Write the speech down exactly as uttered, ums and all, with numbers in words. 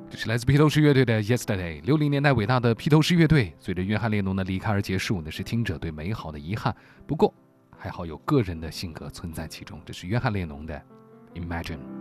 这是来自披头士乐队的 Yesterday。 六零年代伟大的披头士乐队随着约翰列侬的离开而结束，那是听者对美好的遗憾，不过还好有个人的性格存在其中。这是约翰列侬的 Imagine。